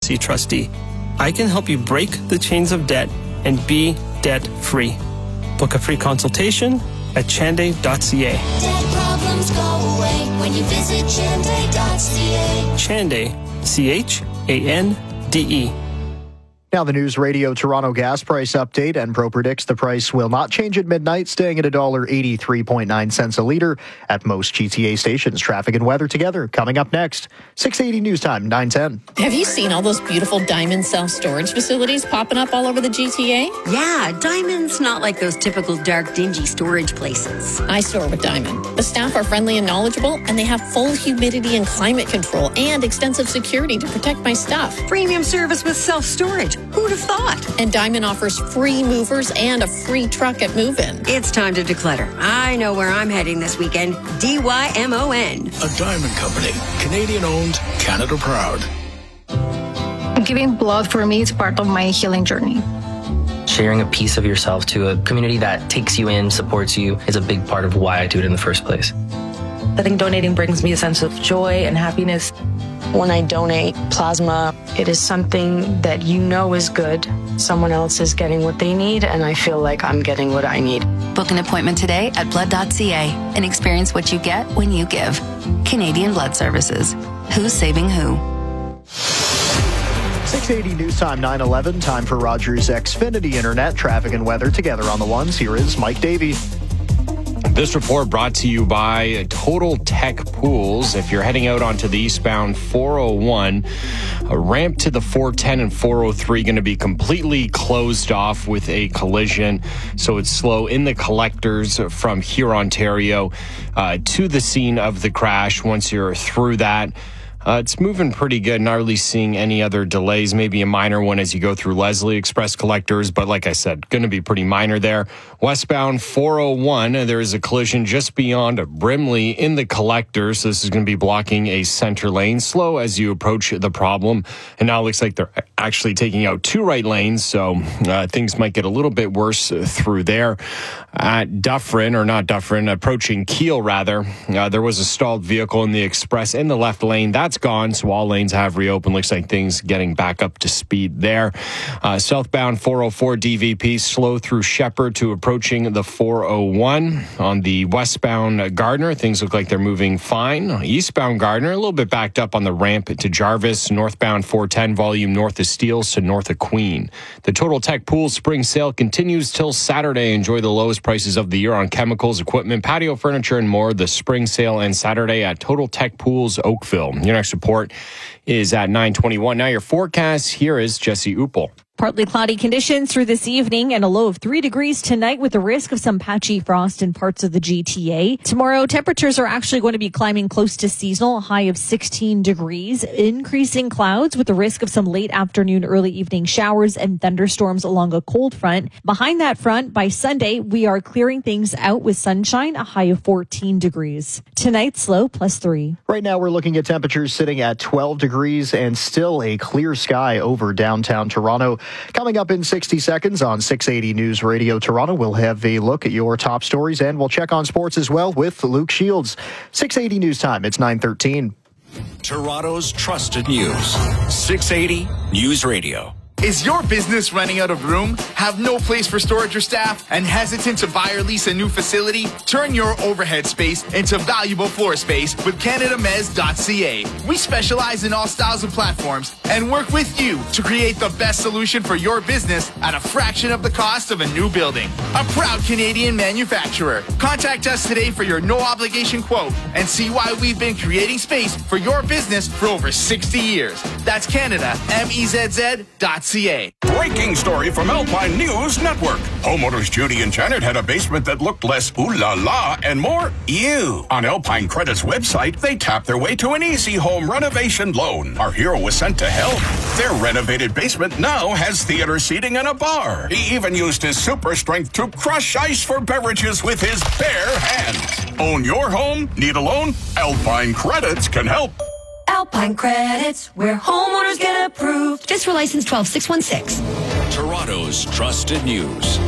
policy trustee. I can help you break the chains of debt and be debt-free. Book a free consultation at chanday.ca. Debt problems go away when you visit chanday.ca. Chanday, C-H-A-N-D-E. Now the News Radio Toronto gas price update. Enpro predicts the price will not change at midnight, staying at $1.83.9 a litre at most GTA stations. Traffic and weather together coming up next. 680 News Time, 9:10. Have you seen all those beautiful Diamond self-storage facilities popping up all over the GTA? Yeah, Diamond's not like those typical dark, dingy storage places. I store with Diamond. The staff are friendly and knowledgeable, and they have full humidity and climate control and extensive security to protect my stuff. Premium service with self-storage. Who'd have thought? And Diamond offers free movers and a free truck at move-in. It's time to declutter. I know where I'm heading this weekend. DYMON. A Diamond Company. Canadian owned, Canada proud. Giving blood for me is part of my healing journey. Sharing a piece of yourself to a community that takes you in, supports you, is a big part of why I do it in the first place. I think donating brings me a sense of joy and happiness. When I donate plasma, it is something that you know is good. Someone else is getting what they need, and I feel like I'm getting what I need. Book an appointment today at blood.ca and experience what you get when you give. Canadian Blood Services. Who's saving who? 680 News Time, 9:11. Time for Rogers Xfinity Internet. Traffic and weather together on the ones. Here is Mike Davey. This report brought to you by Total Tech Pools. If you're heading out onto the eastbound 401, a ramp to the 410 and 403 going to be completely closed off with a collision. So it's slow in the collectors from here, Ontario, to the scene of the crash. Once you're through that, it's moving pretty good. Not really seeing any other delays. Maybe a minor one as you go through Leslie Express collectors, but like I said, going to be pretty minor there. Westbound 401, there is a collision just beyond Brimley in the collectors. This is going to be blocking a center lane. Slow as you approach the problem. And now it looks like they're actually taking out two right lanes, so things might get a little bit worse through there. At Dufferin, or not Dufferin, approaching Keele rather, there was a stalled vehicle in the Express in the left lane. That's gone, so all lanes have reopened. Looks like things getting back up to speed there. Southbound 404 DVP, slow through Shepherd to approaching the 401. On the westbound Gardner, things look like they're moving fine. Eastbound Gardner, a little bit backed up on the ramp to Jarvis. Northbound 410 volume north of Steeles to north of Queen. The Total Tech Pool spring sale continues till Saturday. Enjoy the lowest prices of the year on chemicals, equipment, patio furniture, and more. The spring sale ends Saturday at Total Tech Pools, Oakville. Your next report is at 9:21. Now your forecast, here is Jesse Uppel. Partly cloudy conditions through this evening and a low of 3 degrees tonight with the risk of some patchy frost in parts of the GTA. Tomorrow, temperatures are actually going to be climbing close to seasonal, a high of 16 degrees. Increasing clouds with the risk of some late afternoon, early evening showers and thunderstorms along a cold front. Behind that front, by Sunday, we are clearing things out with sunshine, a high of 14 degrees. Tonight's low, +3. Right now, we're looking at temperatures sitting at 12 degrees and still a clear sky over downtown Toronto. Coming up in 60 seconds on 680 News Radio Toronto, we'll have a look at your top stories and we'll check on sports as well with Luke Shields. 680 News Time, it's 9:13. Toronto's trusted news. 680 News Radio. Is your business running out of room? Have no place for storage or staff? And hesitant to buy or lease a new facility? Turn your overhead space into valuable floor space with CanadaMez.ca. We specialize in all styles of platforms and work with you to create the best solution for your business at a fraction of the cost of a new building. A proud Canadian manufacturer. Contact us today for your no-obligation quote and see why we've been creating space for your business for over 60 years. That's CanadaMezz.ca. Breaking story from Alpine News Network. Homeowners Judy and Janet had a basement that looked less ooh la la and more ew. On Alpine Credit's website, they tapped their way to an easy home renovation loan. Our hero was sent to help. Their renovated basement now has theater seating and a bar. He even used his super strength to crush ice for beverages with his bare hands. Own your home? Need a loan? Alpine Credits can help. Alpine Credits, where homeowners get approved. Fiscal license 12616. Toronto's trusted news.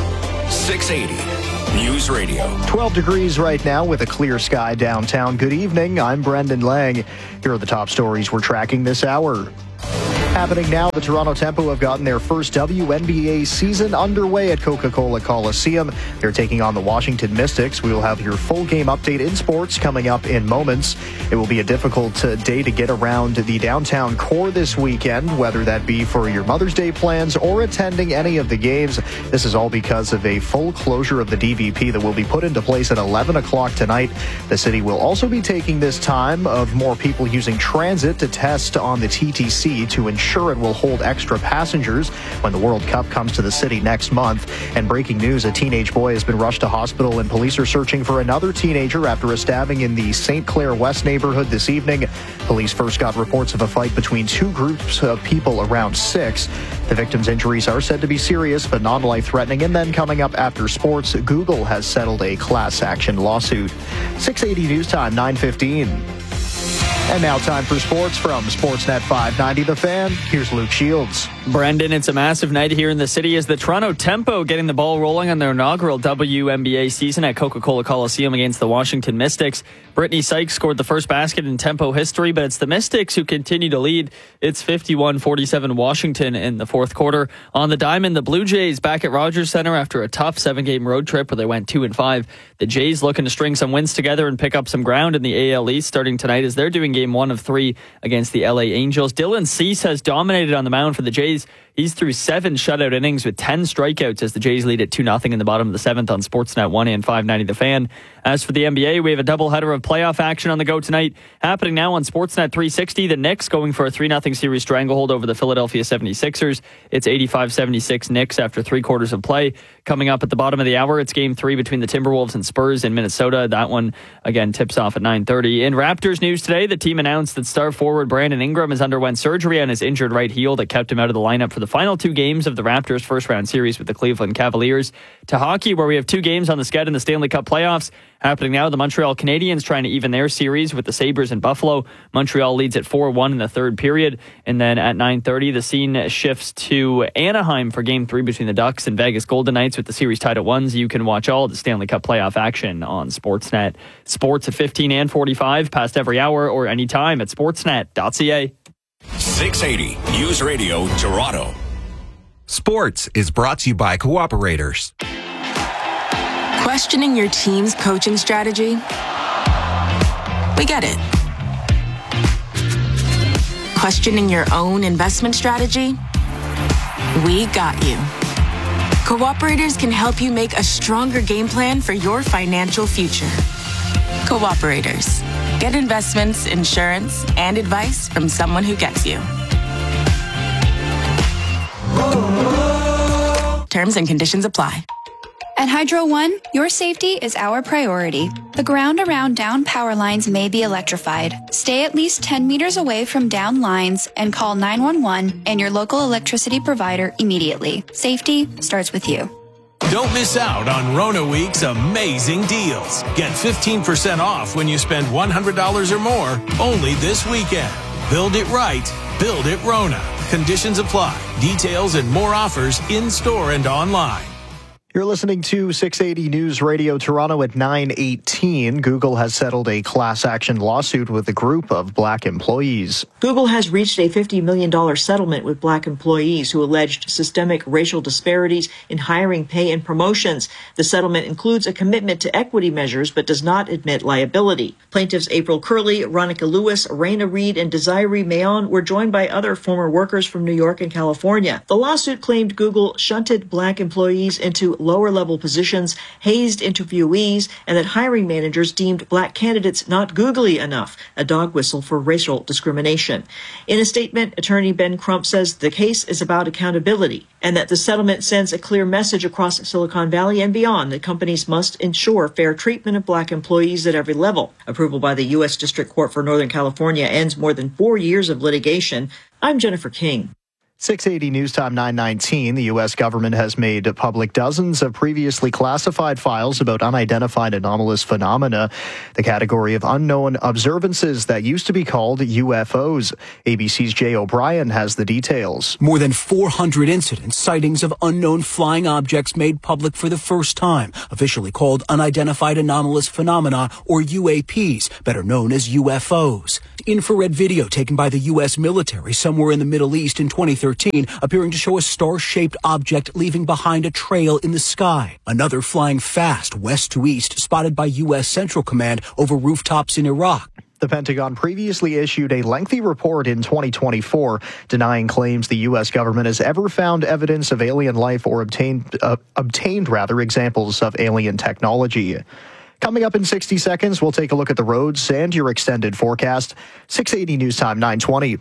680 News Radio. 12 degrees right now with a clear sky downtown. Good evening. I'm Brendan Lang. Here are the top stories we're tracking this hour. Happening now, the Toronto Tempo have gotten their first WNBA season underway at Coca-Cola Coliseum. They're taking on the Washington Mystics. We will have your full game update in sports coming up in moments. It will be a difficult day to get around the downtown core this weekend, whether that be for your Mother's Day plans or attending any of the games. This is all because of a full closure of the DVP that will be put into place at 11 o'clock tonight. The city will also be taking this time of more people using transit to test on the TTC to ensure it will hold extra passengers when the World Cup comes to the city next month. And breaking news, a teenage boy has been rushed to hospital and police are searching for another teenager after a stabbing in the St. Clair West neighborhood this evening. Police first got reports of a fight between two groups of people around 6. The victim's injuries are said to be serious but non-life-threatening. And then coming up after sports, Google has settled a class action lawsuit. 680 News Time, 9:15. And now time for sports from Sportsnet 590 The Fan. Here's Luke Shields. Brendan, it's a massive night here in the city as the Toronto Tempo getting the ball rolling on their inaugural WNBA season at Coca-Cola Coliseum against the Washington Mystics. Brittany Sykes scored the first basket in Tempo history, but it's the Mystics who continue to lead. It's 51-47 Washington in the fourth quarter. On the diamond, the Blue Jays back at Rogers Center after a tough 7-game road trip where they went 2-5. The Jays looking to string some wins together and pick up some ground in the AL East starting tonight as they're doing game 1 of 3 against the LA Angels. Dylan Cease has dominated on the mound for the Jays. He's through 7 shutout innings with 10 strikeouts as the Jays lead at 2-0 in the bottom of the 7th on Sportsnet 1 and 590 The Fan. As for the NBA, we have a doubleheader of playoff action on the go tonight. Happening now on Sportsnet 360. The Knicks going for a 3-0 series stranglehold over the Philadelphia 76ers. It's 85-76 Knicks after 3 quarters of play. Coming up at the bottom of the hour, it's Game 3 between the Timberwolves and Spurs in Minnesota. That one, again, tips off at 9:30. In Raptors news today, the team announced that star forward Brandon Ingram has underwent surgery on his injured right heel that kept him out of the lineup for the final 2 games of the Raptors' first-round series with the Cleveland Cavaliers. To hockey, where we have 2 games on the sched in the Stanley Cup playoffs. Happening now, the Montreal Canadiens trying to even their series with the Sabres in Buffalo. Montreal leads at 4-1 in the third period. And then at 9:30, the scene shifts to Anaheim for Game 3 between the Ducks and Vegas Golden Knights with the series tied at 1. You can watch all the Stanley Cup playoff action on Sportsnet. Sports at 15 and 45, past every hour or anytime at sportsnet.ca. 680 News Radio Toronto. Sports is brought to you by Cooperators. Questioning your team's coaching strategy? We get it. Questioning your own investment strategy? We got you. Cooperators can help you make a stronger game plan for your financial future. Cooperators. Get investments, insurance, and advice from someone who gets you. Terms and conditions apply. At Hydro One, your safety is our priority. The ground around down power lines may be electrified. Stay at least 10 meters away from down lines and call 911 and your local electricity provider immediately. Safety starts with you. Don't miss out on Rona Week's amazing deals. Get 15% off when you spend $100 or more only this weekend. Build it right. Build it Rona. Conditions apply. Details and more offers in-store and online. You're listening to 680 News Radio Toronto at 9:18. Google has settled a class action lawsuit with a group of black employees. Google has reached a $50 million settlement with black employees who alleged systemic racial disparities in hiring, pay, and promotions. The settlement includes a commitment to equity measures but does not admit liability. Plaintiffs April Curley, Ronica Lewis, Raina Reed, and Desiree Mayon were joined by other former workers from New York and California. The lawsuit claimed Google shunted black employees into lower-level positions, hazed interviewees, and that hiring managers deemed black candidates not googly enough, a dog whistle for racial discrimination. In a statement, attorney Ben Crump says the case is about accountability and that the settlement sends a clear message across Silicon Valley and beyond that companies must ensure fair treatment of black employees at every level. Approval by the U.S. District Court for Northern California ends more than 4 years of litigation. I'm Jennifer King. 680 News Time 919. The U.S. government has made public dozens of previously classified files about unidentified anomalous phenomena, the category of unknown observances that used to be called UFOs. ABC's Jay O'Brien has the details. More than 400 incidents, sightings of unknown flying objects made public for the first time, officially called unidentified anomalous phenomena, or UAPs, better known as UFOs. Infrared video taken by the U.S. military somewhere in the Middle East in 2013, appearing to show a star-shaped object leaving behind a trail in the sky. Another flying fast west to east, spotted by U.S. Central Command over rooftops in Iraq. The Pentagon previously issued a lengthy report in 2024 denying claims the U.S. government has ever found evidence of alien life or obtained examples of alien technology. Coming up in 60 seconds, we'll take a look at the roads and your extended forecast. 680 News Time 920.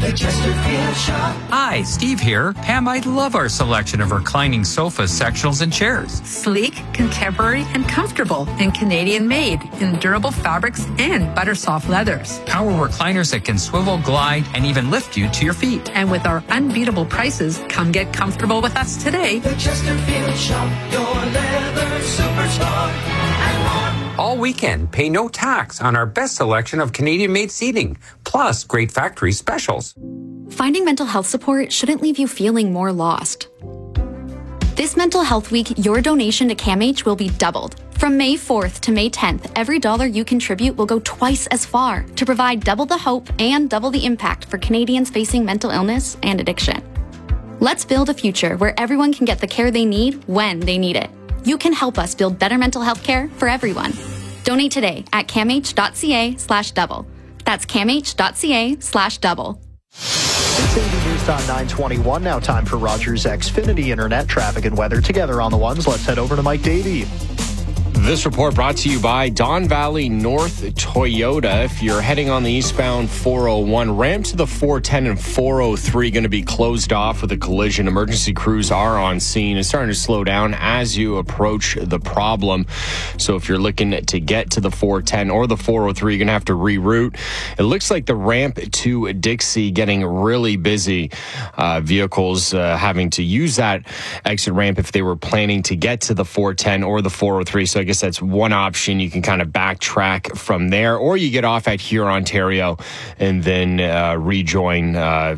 Hi, Steve here. Pam, I love our selection of reclining sofas, sectionals, and chairs. Sleek, contemporary, and comfortable, and Canadian-made in durable fabrics and butter-soft leathers. Power recliners that can swivel, glide, and even lift you to your feet. And with our unbeatable prices, come get comfortable with us today. The Chesterfield Shop, your leather superstar. All weekend, pay no tax on our best selection of Canadian-made seating, plus great factory specials. Finding mental health support shouldn't leave you feeling more lost. This Mental Health Week, your donation to CAMH will be doubled. From May 4th to May 10th, every dollar you contribute will go twice as far to provide double the hope and double the impact for Canadians facing mental illness and addiction. Let's build a future where everyone can get the care they need when they need it. You can help us build better mental health care for everyone. Donate today at camh.ca/double. That's camh.ca/double. 680 News Time 921. Now time for Rogers Xfinity Internet traffic and weather. Together on the ones, let's head over to Mike Davey. This report brought to you by Don Valley North Toyota. If you're heading on the eastbound 401, ramp to the 410 and 403 going to be closed off with a collision. Emergency crews are on scene. It's starting to slow down as you approach the problem. So if you're looking to get to the 410 or the 403, you're going to have to reroute. It looks like the ramp to Dixie getting really busy. Vehicles having to use that exit ramp if they were planning to get to the 410 or the 403. So I guess that's one option. You can kind of backtrack from there, or you get off at Huron, Ontario, and then rejoin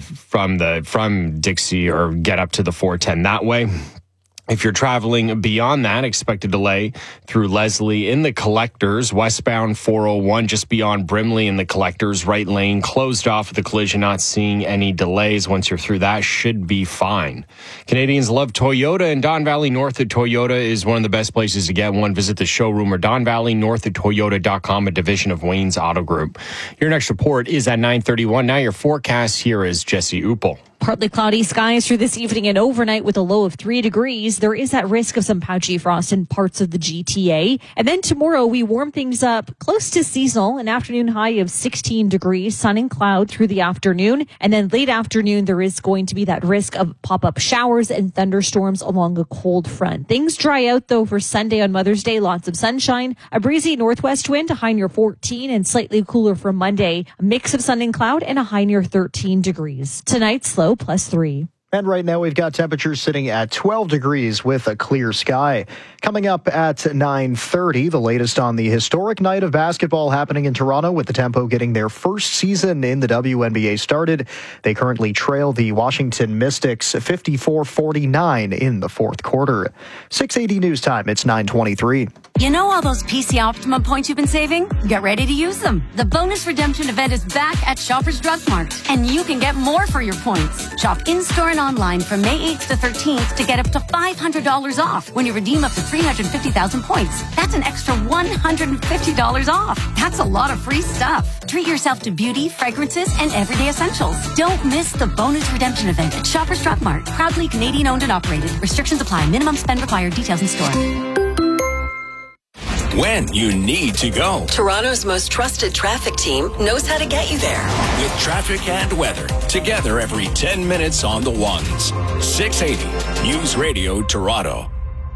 from Dixie or get up to the 410 that way. If you're traveling beyond that, expect a delay through Leslie in the Collectors, westbound 401 just beyond Brimley in the Collectors, right lane closed off with a collision, not seeing any delays. Once you're through that, should be fine. Canadians love Toyota, and Don Valley North of Toyota is one of the best places to get one. Visit the showroom or DonValleyNorthofToyota.com, a division of Wayne's Auto Group. Your next report is at 9:31. Now your forecast, here is Jesse Uppel. Partly cloudy skies through this evening and overnight with a low of 3 degrees. There is that risk of some patchy frost in parts of the GTA. And then tomorrow we warm things up close to seasonal, an afternoon high of 16 degrees, sun and cloud through the afternoon. And then late afternoon, there is going to be that risk of pop-up showers and thunderstorms along a cold front. Things dry out though for Sunday on Mother's Day. Lots of sunshine, a breezy northwest wind, a high near 14, and slightly cooler for Monday. A mix of sun and cloud and a high near 13 degrees. Tonight's low +3. And right now we've got temperatures sitting at 12 degrees with a clear sky. Coming up at 9:30, the latest on the historic night of basketball happening in Toronto, with the Tempo getting their first season in the WNBA started. They currently trail the Washington Mystics 54-49 in the fourth quarter. 680 News Time, it's 9:23. You know all those PC Optimum points you've been saving? Get ready to use them. The bonus redemption event is back at Shoppers Drug Mart, and you can get more for your points. Shop in-store and online from May 8th to 13th to get up to $500 off when you redeem up to 350,000 points. That's an extra $150 off. That's a lot of free stuff. Treat yourself to beauty, fragrances, and everyday essentials. Don't miss the bonus redemption event at Shoppers Drug Mart. Proudly Canadian owned and operated. Restrictions apply. Minimum spend required. Details in store. When you need to go. Toronto's most trusted traffic team knows how to get you there. With traffic and weather, together every 10 minutes on the ones. 680 News Radio Toronto.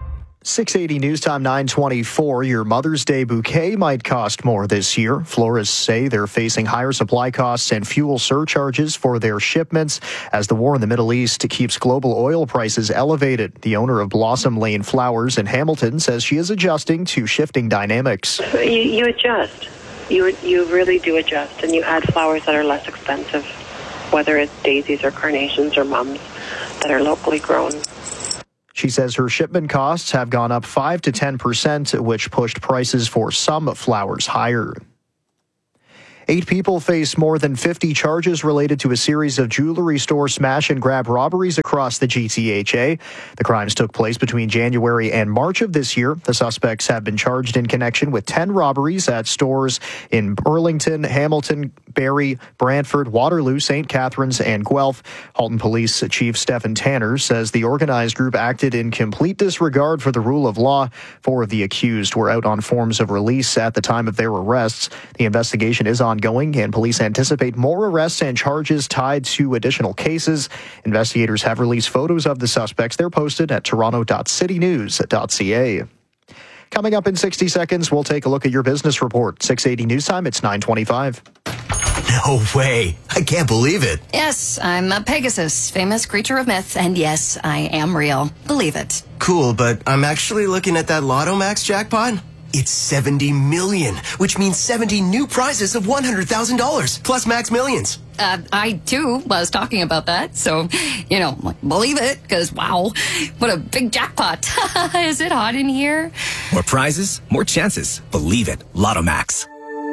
680 News Time 924. Your Mother's Day bouquet might cost more this year. Florists say they're facing higher supply costs and fuel surcharges for their shipments as the war in the Middle East keeps global oil prices elevated. The owner of Blossom Lane Flowers in Hamilton says she is adjusting to shifting dynamics. You adjust. You really do adjust, and you add flowers that are less expensive, whether it's daisies or carnations or mums that are locally grown. She says her shipment costs have gone up 5 to 10%, which pushed prices for some flowers higher. 8 people face more than 50 charges related to a series of jewelry store smash and grab robberies across the GTHA. The crimes took place between January and March of this year. The suspects have been charged in connection with 10 robberies at stores in Burlington, Hamilton, Barrie, Brantford, Waterloo, St. Catharines, and Guelph. Halton Police Chief Stephen Tanner says the organized group acted in complete disregard for the rule of law. 4 of the accused were out on forms of release at the time of their arrests. The investigation is ongoing, and police anticipate more arrests and charges tied to additional cases. Investigators have released photos of the suspects. They're posted at toronto.citynews.ca. Coming up in 60 seconds, we'll take a look at your business report. 680 News Time, it's 9:25. No way. I can't believe it. Yes, I'm a Pegasus, famous creature of myth, and yes, I am real. Believe it. Cool, but I'm actually looking at that Lotto Max jackpot. It's 70 million, which means 70 new prizes of $100,000 plus Max Millions. I too was talking about that, so, believe it, because wow, what a big jackpot. Is it hot in here? More prizes, more chances. Believe it. Lotto Max.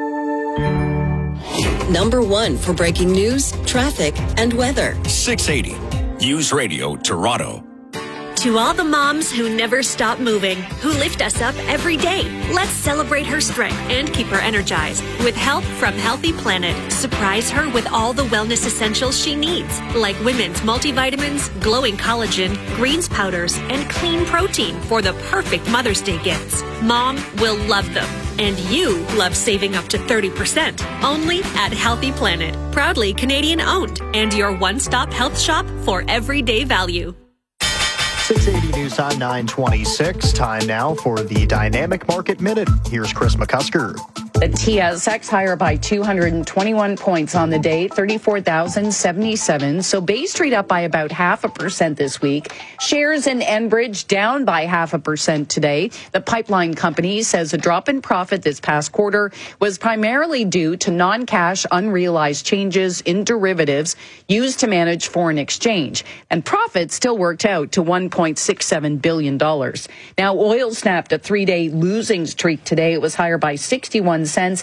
Number 1 for breaking news, traffic, and weather. 680 News Radio Toronto. To all the moms who never stop moving, who lift us up every day, let's celebrate her strength and keep her energized. With help from Healthy Planet, surprise her with all the wellness essentials she needs, like women's multivitamins, glowing collagen, greens powders, and clean protein for the perfect Mother's Day gifts. Mom will love them. And you love saving up to 30%. Only at Healthy Planet. Proudly Canadian owned. And your one-stop health shop for everyday value. 680 News Time 926. Time now for the Dynamic Market Minute. Here's Chris McCusker. The TSX higher by 221 points on the day, 34,077. So Bay Street up by about 0.5% this week. Shares in Enbridge down by 0.5% today. The pipeline company says a drop in profit this past quarter was primarily due to non-cash unrealized changes in derivatives used to manage foreign exchange. And profit still worked out to $1.67 billion. Now, oil snapped a 3-day losing streak today. It was higher by 61 cents,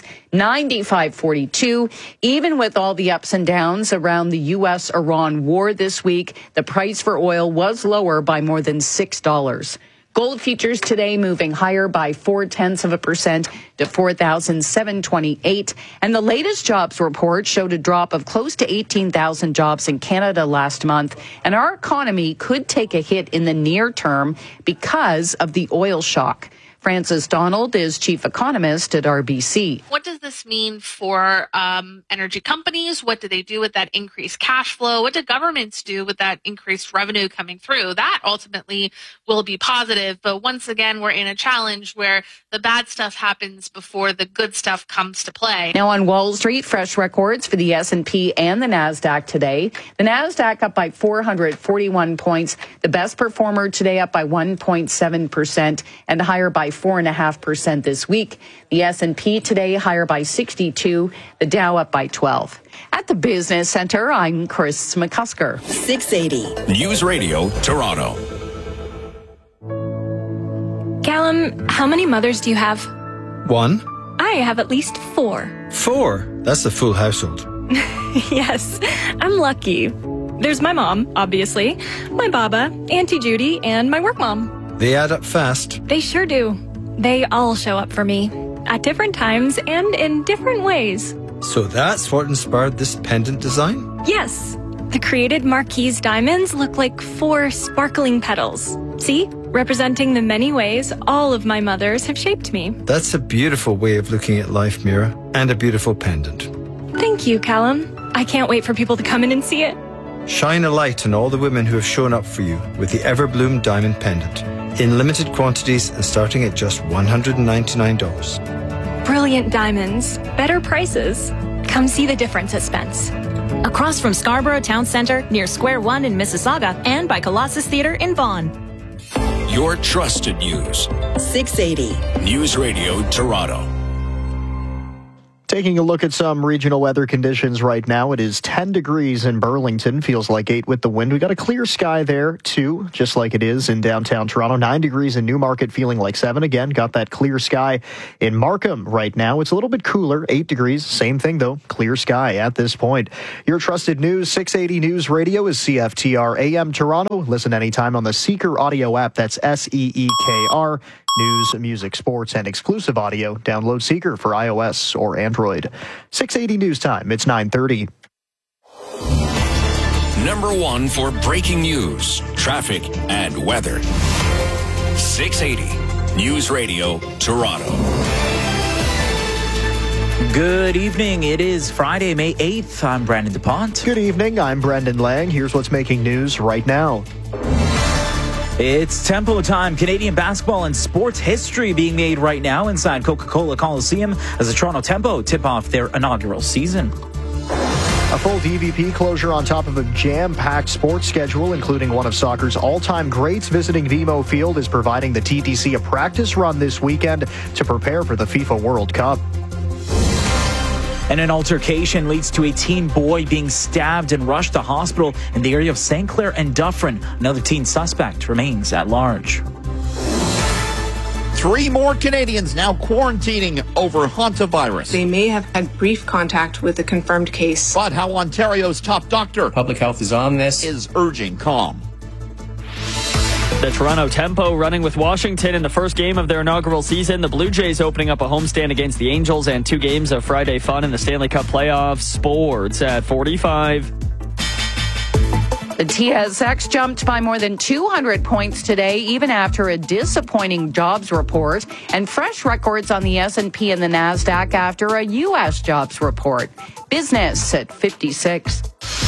95.42. Even with all the ups and downs around the U.S.-Iran war this week, the price for oil was lower by more than $6. Gold futures today moving higher by 0.4% to 4,728. And the latest jobs report showed a drop of close to 18,000 jobs in Canada last month. And our economy could take a hit in the near term because of the oil shock. Frances Donald is chief economist at RBC. What does this mean for energy companies? What do they do with that increased cash flow? What do governments do with that increased revenue coming through? That ultimately will be positive. But once again, we're in a challenge where the bad stuff happens before the good stuff comes to play. Now on Wall Street, fresh records for the S&P and the NASDAQ today. The NASDAQ up by 441 points. The best performer today up by 1.7% and higher by 4.5% this week. The S&P today higher by 62, the Dow up by 12. At the Business Center, I'm Chris McCusker. 680 News Radio Toronto. Callum, how many mothers do you have? 1. I have at least 4. 4? That's a full household. Yes, I'm lucky. There's my mom, obviously, my baba, Auntie Judy, and my work mom. They add up fast. They sure do. They all show up for me at different times and in different ways. So that's what inspired this pendant design? Yes. The created Marquise diamonds look like 4 sparkling petals. See? Representing the many ways all of my mothers have shaped me. That's a beautiful way of looking at life, Mira, and a beautiful pendant. Thank you, Callum. I can't wait for people to come in and see it. Shine a light on all the women who have shown up for you with the Everbloom diamond pendant. in limited quantities and starting at just $199. Brilliant diamonds, better prices. Come see the difference at Spence. Across from Scarborough Town Centre, near Square One in Mississauga, and by Colossus Theatre in Vaughan. Your trusted news. 680. News Radio Toronto. Taking a look at some regional weather conditions right now, it is 10 degrees in Burlington, feels like 8 with the wind. We got a clear sky there, too, just like it is in downtown Toronto. 9 degrees in Newmarket, feeling like 7 again. Got that clear sky in Markham right now. It's a little bit cooler, 8 degrees. Same thing, though, clear sky at this point. Your trusted news, 680 News Radio is CFTR AM Toronto. Listen anytime on the Seeker audio app. That's SEEKR. News, music, sports, and exclusive audio. Download Seeker for iOS or Android. 680 News Time. It's 9:30. Number one for breaking news, traffic, and weather. 680 News Radio Toronto. Good evening. It is Friday, May 8th. I'm Brandon DuPont. Good evening. I'm Brendan Lang. Here's what's making news right now. It's tempo time. Canadian basketball and sports history being made right now inside Coca-Cola Coliseum as the Toronto Tempo tip off their inaugural season. A full DVP closure on top of a jam-packed sports schedule, including one of soccer's all-time greats visiting BMO Field, is providing the TTC a practice run this weekend to prepare for the FIFA World Cup. And an altercation leads to a teen boy being stabbed and rushed to hospital in the area of St. Clair and Dufferin. Another teen suspect remains at large. 3 more Canadians now quarantining over hantavirus. They may have had brief contact with a confirmed case. But how Ontario's top doctor, public health, is on this, is urging calm. The Toronto Tempo running with Washington in the first game of their inaugural season. The Blue Jays opening up a homestand against the Angels, and 2 games of Friday fun in the Stanley Cup playoffs. Sports at 45. The TSX jumped by more than 200 points today, even after a disappointing jobs report, and fresh records on the S&P and the NASDAQ after a U.S. jobs report. Business at 56.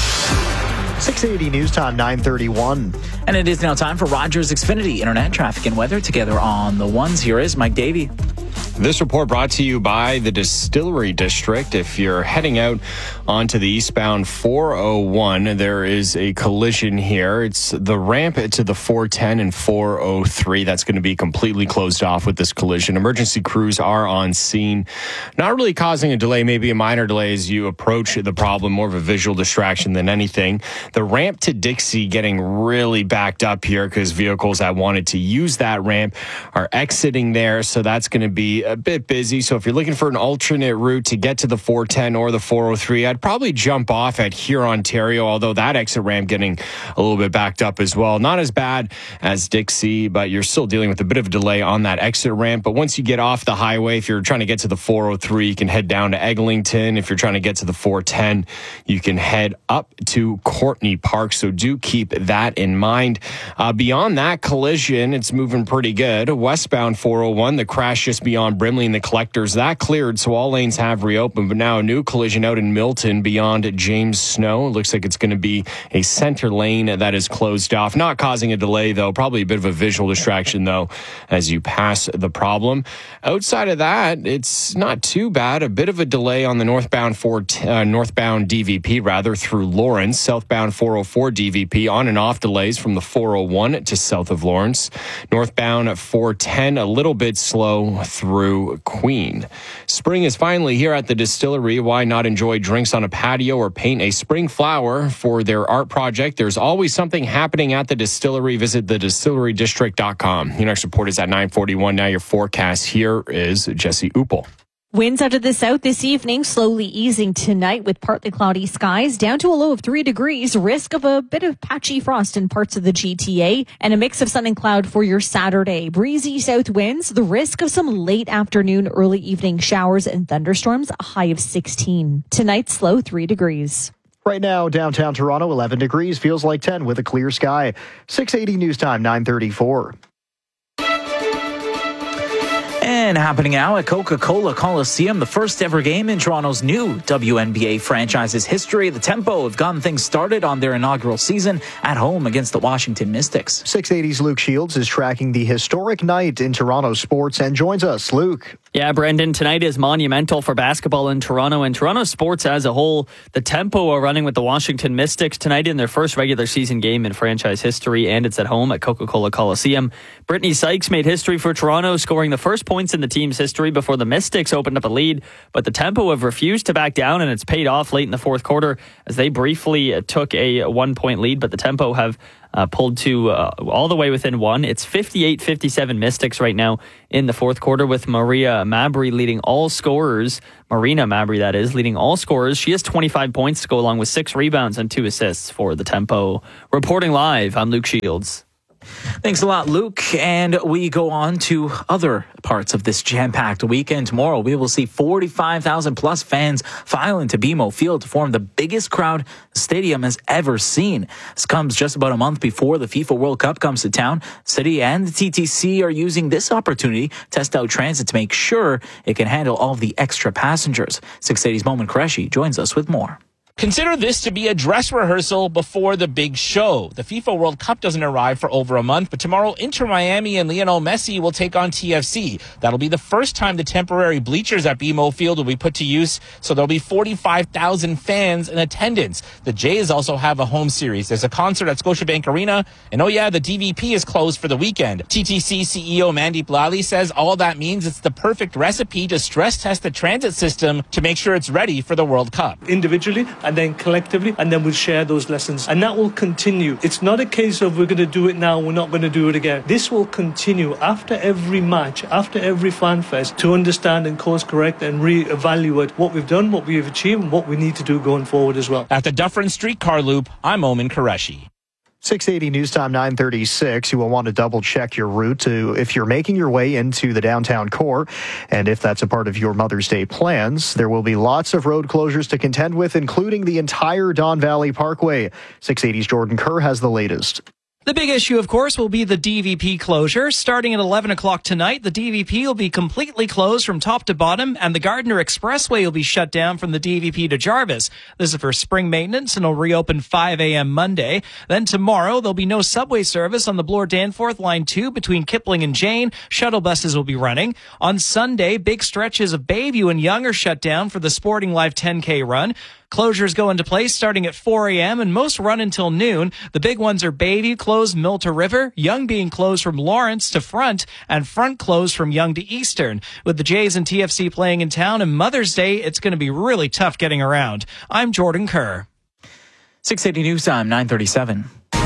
680 News Time, 9:31. And it is now time for Rogers Xfinity Internet Traffic and Weather together on the ones. Here is Mike Davey. This report brought to you by the Distillery District. If you're heading out onto the eastbound 401, there is a collision here. It's the ramp to the 410 and 403. That's going to be completely closed off with this collision. Emergency crews are on scene. Not really causing a delay, maybe a minor delay as you approach the problem, more of a visual distraction than anything. The ramp to Dixie getting really backed up here because vehicles that wanted to use that ramp are exiting there, so that's going to be a bit busy. So if you're looking for an alternate route to get to the 410 or the 403, I'd probably jump off at Here, Ontario, although that exit ramp getting a little bit backed up as well. Not as bad as Dixie, but you're still dealing with a bit of a delay on that exit ramp. But once you get off the highway, if you're trying to get to the 403, you can head down to Eglinton. If you're trying to get to the 410, you can head up to Courtney Park. So do keep that in mind. Beyond that collision, it's moving pretty good. Westbound 401, the crash just beyond Brimley and the Collectors, that cleared, so all lanes have reopened. But now a new collision out in Milton beyond James Snow. It looks like it's going to be a center lane that is closed off. Not causing a delay, though. Probably a bit of a visual distraction, though, as you pass the problem. Outside of that, it's not too bad. A bit of a delay on the northbound DVP, rather, through Lawrence. Southbound 404 DVP on and off delays from the 401 to south of Lawrence. Northbound 410, a little bit slow through Queen. Spring is finally here at the Distillery. Why not enjoy drinks on a patio or paint a spring flower for their art project? There's always something happening at the Distillery. Visit thedistillerydistrict.com. Your next report is at 9:41. Now your forecast. Here is Jesse Uppel. Winds out of the south this evening, slowly easing tonight with partly cloudy skies, down to a low of 3 degrees, risk of a bit of patchy frost in parts of the GTA, and a mix of sun and cloud for your Saturday. Breezy south winds, the risk of some late afternoon, early evening showers and thunderstorms, a high of 16. Tonight's low 3 degrees. Right now, downtown Toronto, 11 degrees, feels like 10 with a clear sky. 680 News Time, 9:34. And happening now at Coca-Cola Coliseum, the first ever game in Toronto's new WNBA franchise's history. The Tempo have gotten things started on their inaugural season at home against the Washington Mystics. 680's Luke Shields is tracking the historic night in Toronto sports and joins us. Luke. Yeah, Brendan, tonight is monumental for basketball in Toronto and Toronto sports as a whole. The Tempo are running with the Washington Mystics tonight in their first regular season game in franchise history, and it's at home at Coca-Cola Coliseum. Brittany Sykes made history for Toronto, scoring the first points in the team's history before the Mystics opened up a lead, but the Tempo have refused to back down, and it's paid off late in the fourth quarter as they briefly took a 1-point lead, but the Tempo have pulled to all the way within one. It's 58-57 Mystics right now in the fourth quarter, with Maria Mabry leading all scorers. Marina Mabry, that is, leading all scorers. She has 25 points to go along with 6 rebounds and 2 assists for the Tempo. Reporting live, I'm Luke Shields. Thanks a lot, Luke. And we go on to other parts of this jam-packed weekend. Tomorrow, we will see 45,000 plus fans file into BMO Field to form the biggest crowd the stadium has ever seen. This comes just about a month before the FIFA World Cup comes to town. City and the TTC are using this opportunity to test out transit to make sure it can handle all of the extra passengers. 680's Momin Qureshi joins us with more. Consider this to be a dress rehearsal before the big show. The FIFA World Cup doesn't arrive for over a month, but tomorrow Inter Miami and Lionel Messi will take on TFC. That'll be the first time the temporary bleachers at BMO Field will be put to use, so there'll be 45,000 fans in attendance. The Jays also have a home series. There's a concert at Scotiabank Arena, and oh yeah, the DVP is closed for the weekend. TTC CEO Mandeep Lally says all that means it's the perfect recipe to stress test the transit system to make sure it's ready for the World Cup. Individually, and then collectively, and then we'll share those lessons. And that will continue. It's not a case of we're going to do it now, we're not going to do it again. This will continue after every match, after every fan fest, to understand and course correct and re-evaluate what we've done, what we've achieved, and what we need to do going forward as well. At the Dufferin Streetcar Loop, I'm Momin Qureshi. 680 News Time 9:36. You will want to double check your route to if you're making your way into the downtown core, and if that's a part of your Mother's Day plans. There will be lots of road closures to contend with, including the entire Don Valley Parkway. 680's Jordan Kerr has the latest. The big issue, of course, will be the DVP closure. Starting at 11 o'clock tonight, the DVP will be completely closed from top to bottom, and the Gardiner Expressway will be shut down from the DVP to Jarvis. This is for spring maintenance, and will reopen 5 a.m. Monday. Then tomorrow, there'll be no subway service on the Bloor-Danforth Line 2 between Kipling and Jane. Shuttle buses will be running. On Sunday, big stretches of Bayview and Yonge are shut down for the Sporting Life 10K run. Closures go into place starting at 4 a.m. and most run until noon. The big ones are Bayview closed Mill to River, Yonge being closed from Lawrence to Front, and Front closed from Yonge to Eastern. With the Jays and TFC playing in town and Mother's Day, it's going to be really tough getting around. I'm Jordan Kerr. 680 News Time, 9:37.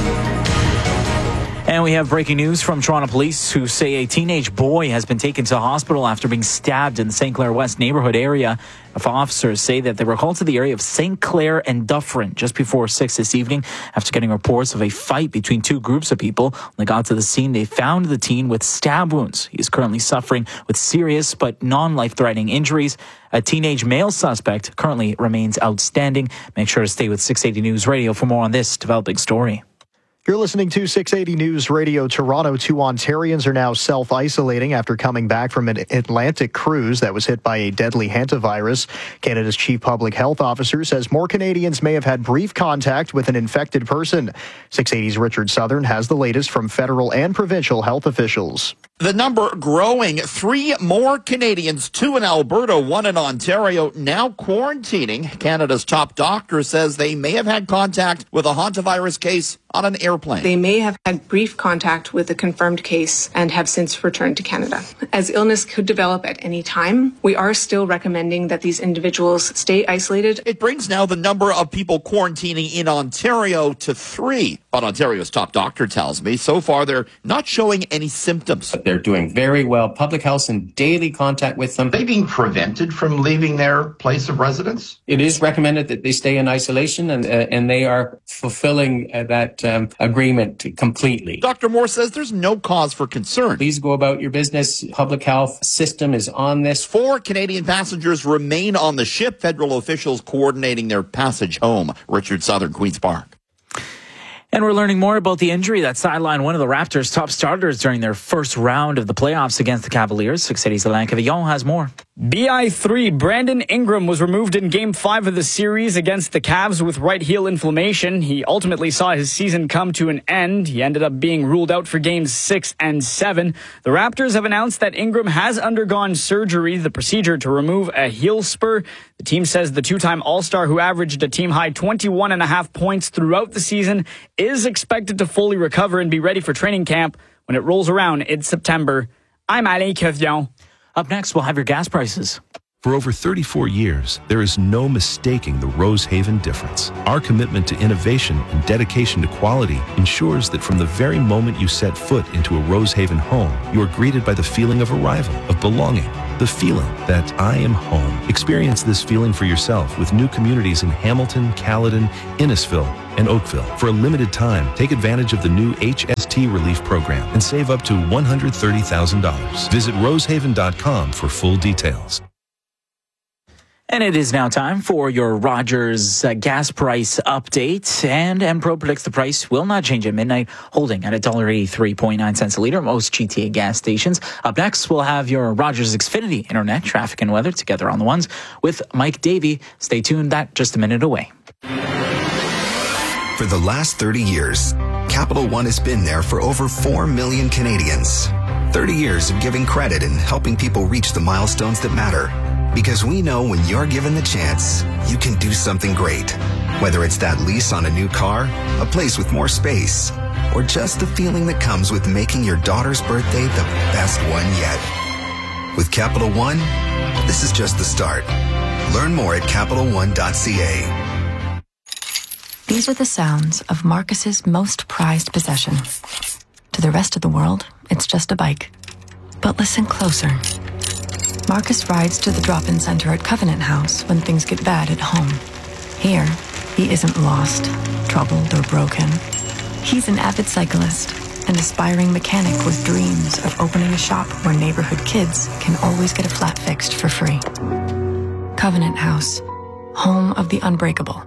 And we have breaking news from Toronto police who say a teenage boy has been taken to hospital after being stabbed in the St. Clair West neighborhood area. Officers say that they were called to the area of St. Clair and Dufferin just before 6 this evening after getting reports of a fight between two groups of people. When they got to the scene, they found the teen with stab wounds. He is currently suffering with serious but non-life-threatening injuries. A teenage male suspect currently remains outstanding. Make sure to stay with 680 News Radio for more on this developing story. You're listening to 680 News Radio Toronto. 2 Ontarians are now self-isolating after coming back from an Atlantic cruise that was hit by a deadly hantavirus. Canada's chief public health officer says more Canadians may have had brief contact with an infected person. 680's Richard Southern has the latest from federal and provincial health officials. The number growing. 3 more Canadians, 2 in Alberta, 1 in Ontario, now quarantining. Canada's top doctor says they may have had contact with a hantavirus case on an airplane. They may have had brief contact with a confirmed case and have since returned to Canada. As illness could develop at any time, we are still recommending that these individuals stay isolated. It brings now the number of people quarantining in Ontario to 3. But Ontario's top doctor tells me so far they're not showing any symptoms. They're doing very well. Public health's in daily contact with them. Are they being prevented from leaving their place of residence? It is recommended that they stay in isolation, and they are fulfilling that agreement completely. Dr. Moore says there's no cause for concern. Please go about your business. Public health system is on this. 4 Canadian passengers remain on the ship. Federal officials coordinating their passage home. Richard Southern, Queen's Park. And we're learning more about the injury that sidelined one of the Raptors' top starters during their first round of the playoffs against the Cavaliers. 680's Alain Cavillon has more. BI3, Brandon Ingram was removed in Game 5 of the series against the Cavs with right heel inflammation. He ultimately saw his season come to an end. He ended up being ruled out for Games 6 and 7. The Raptors have announced that Ingram has undergone surgery, the procedure to remove a heel spur. The team says the two-time All-Star, who averaged a team-high 21.5 points throughout the season, is expected to fully recover and be ready for training camp when it rolls around in September. I'm Alain Cavillon. Up next, we'll have your gas prices. For over 34 years, there is no mistaking the Rosehaven difference. Our commitment to innovation and dedication to quality ensures that from the very moment you set foot into a Rosehaven home, you are greeted by the feeling of arrival, of belonging, the feeling that I am home. Experience this feeling for yourself with new communities in Hamilton, Caledon, Innisfil, and Oakville. For a limited time, take advantage of the new HST Relief Program and save up to $130,000. Visit rosehaven.com for full details. And it is now time for your Rogers gas price update. And Empro predicts the price will not change at midnight, holding at $1.83.9 a litre, most GTA gas stations. Up next, we'll have your Rogers Xfinity Internet traffic and weather together on the ones with Mike Davey. Stay tuned, that just a minute away. For the last 30 years, Capital One has been there for over 4 million Canadians. 30 years of giving credit and helping people reach the milestones that matter. Because we know when you're given the chance, you can do something great. Whether it's that lease on a new car, a place with more space, or just the feeling that comes with making your daughter's birthday the best one yet. With Capital One, this is just the start. Learn more at CapitalOne.ca. These are the sounds of Marcus's most prized possession. To the rest of the world, it's just a bike. But listen closer. Marcus rides to the drop-in center at Covenant House when things get bad at home. Here, he isn't lost, troubled, or broken. He's an avid cyclist, an aspiring mechanic with dreams of opening a shop where neighborhood kids can always get a flat fixed for free. Covenant House, home of the unbreakable.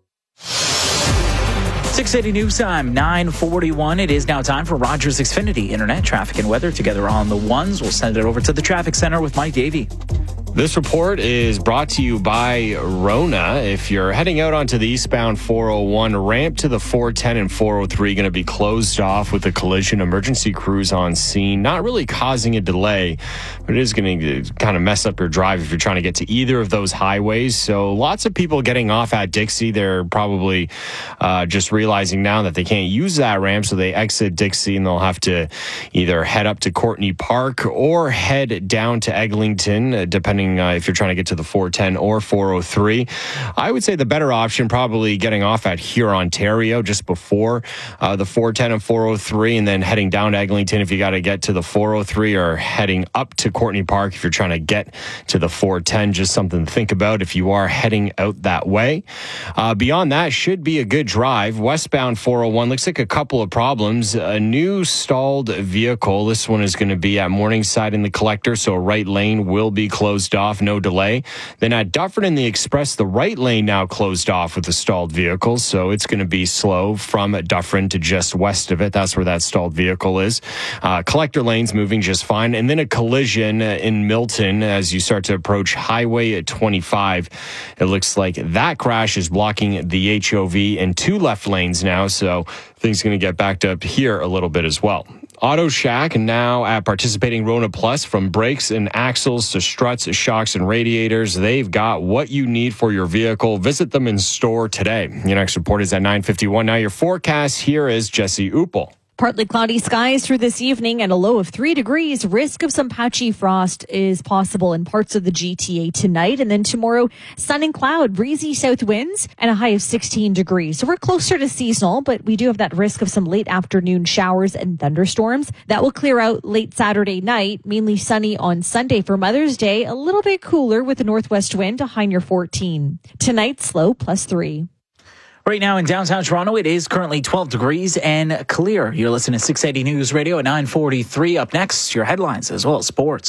680 News Time, 9:41. It is now time for Rogers Xfinity Internet traffic and weather together on the ones. We'll send it over to the traffic center with Mike Davey. This report is brought to you by Rona. If you're heading out onto the eastbound 401, ramp to the 410 and 403 going to be closed off with a collision. Emergency crews on scene, not really causing a delay, but it is going to kind of mess up your drive if you're trying to get to either of those highways. So lots of people getting off at Dixie. They're probably just realizing now that they can't use that ramp, so they exit Dixie and they'll have to either head up to Courtney Park or head down to Eglinton, depending if you're trying to get to the 410 or 403. I would say the better option, probably getting off at Hurontario just before the 410 and 403, and then heading down to Eglinton if you got to get to the 403, or heading up to Courtney Park if you're trying to get to the 410. Just something to think about if you are heading out that way. Beyond that, should be a good drive. Westbound 401 looks like a couple of problems. A new stalled vehicle. This one is going to be at Morningside in the Collector, so right lane will be closed off, no delay. Then at Dufferin in the Express, the right lane now closed off with the stalled vehicle, so it's going to be slow from Dufferin to just west of it. That's where that stalled vehicle is. Collector lane's moving just fine. And then a collision in Milton as you start to approach Highway at 25. It looks like that crash is blocking the HOV in two left lanes now, so things are going to get backed up here a little bit as well. Auto Shack now at participating Rona Plus. From brakes and axles to struts, shocks, and radiators, they've got what you need for your vehicle. Visit them in store today. Your next report is at 9:51. Now your forecast, here is Jesse Uppel. Partly cloudy skies through this evening and a low of 3 degrees. Risk of some patchy frost is possible in parts of the GTA tonight. And then tomorrow, sun and cloud, breezy south winds, and a high of 16 degrees. So we're closer to seasonal, but we do have that risk of some late afternoon showers and thunderstorms. That will clear out late Saturday night, mainly sunny on Sunday for Mother's Day. A little bit cooler with a northwest wind, a high near 14. Tonight, slow +3. Right now in downtown Toronto, it is currently 12 degrees and clear. You're listening to 680 News Radio at 9:43. Up next, your headlines as well as sports.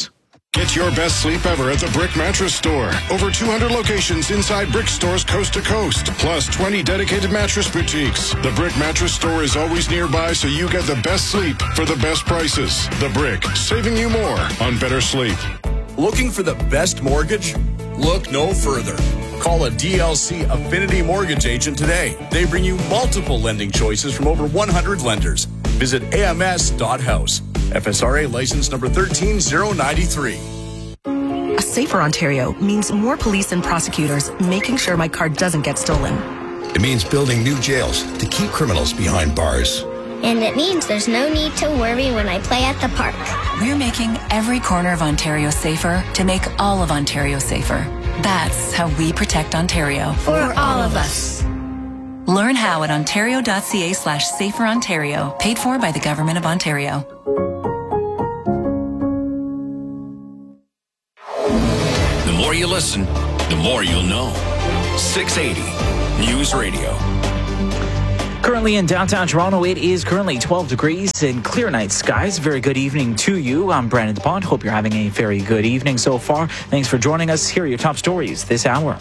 Get your best sleep ever at the Brick Mattress Store. Over 200 locations inside Brick stores coast to coast, plus 20 dedicated mattress boutiques. The Brick Mattress Store is always nearby, so you get the best sleep for the best prices. The Brick, saving you more on better sleep. Looking for the best mortgage? Look no further. Call a DLC Affinity Mortgage agent today. They bring you multiple lending choices from over 100 lenders. Visit ams.house. FSRA license number 13093. A safer Ontario means more police and prosecutors making sure my car doesn't get stolen. It means building new jails to keep criminals behind bars. And it means there's no need to worry when I play at the park. We're making every corner of Ontario safer to make all of Ontario safer. That's how we protect Ontario. For all of us. Learn how at ontario.ca/saferontario. Paid for by the Government of Ontario. The more you listen, the more you'll know. 680 News Radio. Currently in downtown Toronto, it is currently 12 degrees and clear night skies. Very good evening to you. I'm Brandon DuPont. Hope you're having a very good evening so far. Thanks for joining us. Here are your top stories this hour.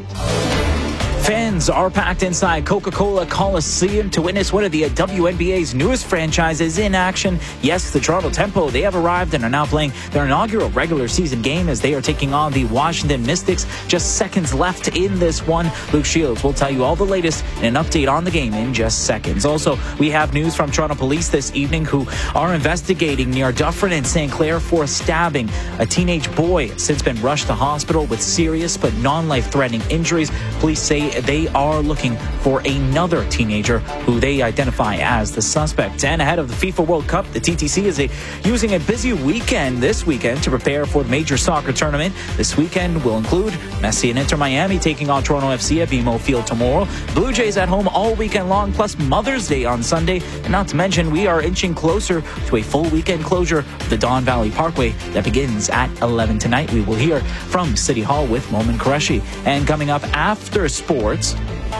Fans are packed inside Coca-Cola Coliseum to witness one of the WNBA's newest franchises in action. Yes, the Toronto Tempo. They have arrived and are now playing their inaugural regular season game as they are taking on the Washington Mystics. Just seconds left in this one. Luke Shields will tell you all the latest and an update on the game in just seconds. Also, we have news from Toronto Police this evening who are investigating near Dufferin and St. Clair for stabbing. A teenage boy has since been rushed to hospital with serious but non-life-threatening injuries. Police say they are looking for another teenager who they identify as the suspect. And ahead of the FIFA World Cup, the TTC is using a busy weekend this weekend to prepare for the major soccer tournament. This weekend will include Messi and Inter Miami taking on Toronto FC at BMO Field tomorrow. Blue Jays at home all weekend long, plus Mother's Day on Sunday. And not to mention, we are inching closer to a full weekend closure of the Don Valley Parkway that begins at 11 tonight. We will hear from City Hall with Momin Qureshi. And coming up after sports,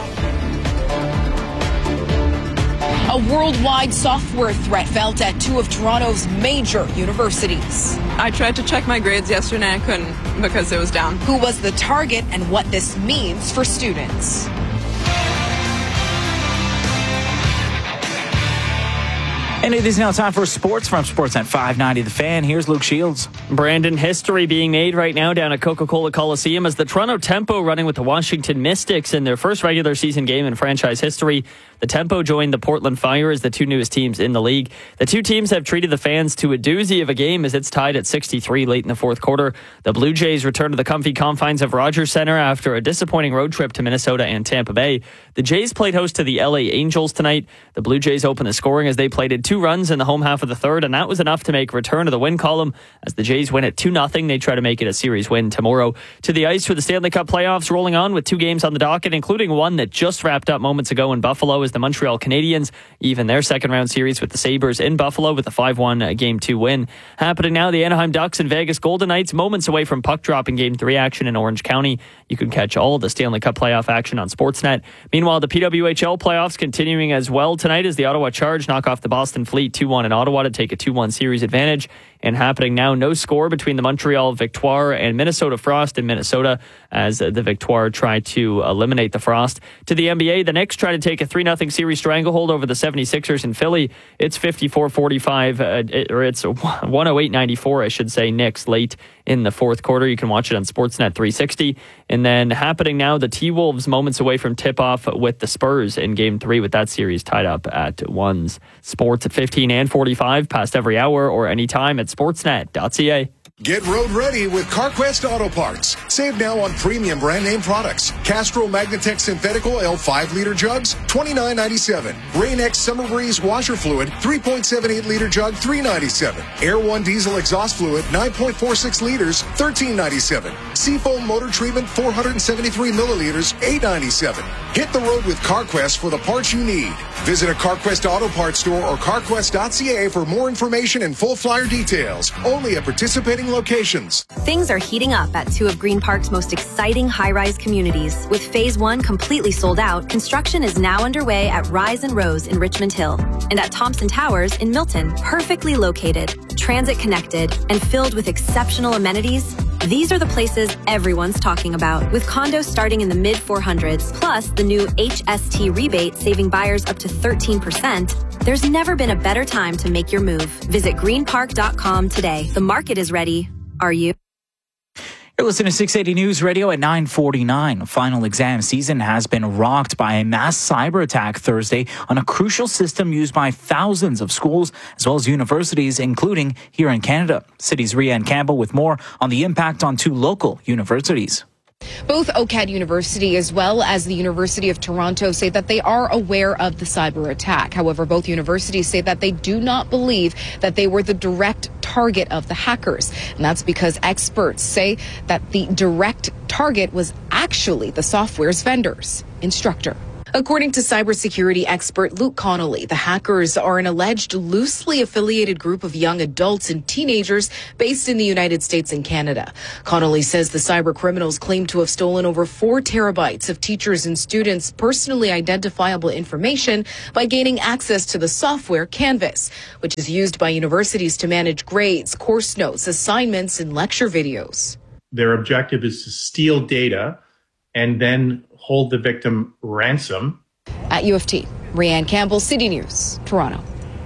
a worldwide software threat felt at two of Toronto's major universities. I tried to check my grades yesterday. I couldn't because it was down. Who was the target and what this means for students? And it is now time for sports from Sportsnet 590 The Fan. Here's Luke Shields. Brandon, history being made right now down at Coca-Cola Coliseum as the Toronto Tempo running with the Washington Mystics in their first regular season game in franchise history. The Tempo joined the Portland Fire as the two newest teams in the league. The two teams have treated the fans to a doozy of a game as it's tied at 63 late in the fourth quarter. The Blue Jays return to the comfy confines of Rogers Center after a disappointing road trip to Minnesota and Tampa Bay. The Jays played host to the LA Angels tonight. The Blue Jays opened the scoring as they plated 2 runs in the home half of the third, and that was enough to make return to the win column. As the Jays win at 2-0, they try to make it a series win tomorrow. To the ice for the Stanley Cup playoffs, rolling on with 2 games on the docket, including one that just wrapped up moments ago in Buffalo as the Montreal Canadiens even their second round series with the Sabres in Buffalo with a 5-1 Game 2 win. Happening now, the Anaheim Ducks and Vegas Golden Knights moments away from puck drop in Game 3 action in Orange County. You can catch all the Stanley Cup playoff action on Sportsnet. Meanwhile, the PWHL playoffs continuing as well tonight as the Ottawa Charge knock off the Boston Fleet 2-1 in Ottawa to take a 2-1 series advantage. And happening now, no score between the Montreal Victoire and Minnesota Frost in Minnesota as the Victoire try to eliminate the Frost. To the NBA, the Knicks try to take a 3-0 series stranglehold over the 76ers in Philly. It's 54-45, or it's 108-94, I should say, Knicks late in the fourth quarter. You can watch it on Sportsnet 360. And then happening now, the T-Wolves moments away from tip-off with the Spurs in Game 3 with that series tied up at 1s. Sports at 15 and 45, past every hour or anytime at sportsnet.ca. Get road ready with CarQuest Auto Parts. Save now on premium brand name products. Castrol Magnatech Synthetic Oil 5-liter jugs, $29.97. Rain-X Summer Breeze washer fluid, 3.78-liter jug, $3.97. Air One Diesel exhaust fluid, 9.46 liters, $13.97. Seafoam motor treatment, 473 milliliters, $8.97. Hit the road with CarQuest for the parts you need. Visit a CarQuest Auto Parts store or CarQuest.ca for more information and full flyer details. Only at participating locations. Things are heating up at two of Green Park's most exciting high-rise communities. With Phase 1 completely sold out, construction is now underway at Rise and Rose in Richmond Hill and at Thompson Towers in Milton, perfectly located. transit connected, and filled with exceptional amenities, these are the places everyone's talking about, with condos starting in the mid-400s, plus the new HST rebate saving buyers up to 13%. There's never been a better time to make your move. Visit greenpark.com today. The market is ready. Are you? You're listening to 680 News Radio at 9:49. Final exam season has been rocked by a mass cyber attack Thursday on a crucial system used by thousands of schools as well as universities, including here in Canada. City's Rianne Campbell with more on the impact on two local universities. Both OCAD University as well as the University of Toronto say that they are aware of the cyber attack. However, both universities say that they do not believe that they were the direct target of the hackers. And that's because experts say that the direct target was actually the software's vendors. Instructor. According to cybersecurity expert Luke Connolly, the hackers are an alleged loosely affiliated group of young adults and teenagers based in the United States and Canada. Connolly says the cyber criminals claim to have stolen over 4 terabytes of teachers' and students' personally identifiable information by gaining access to the software Canvas, which is used by universities to manage grades, course notes, assignments, and lecture videos. Their objective is to steal data and then hold the victim ransom. At U of T, Rianne Campbell, City News, Toronto.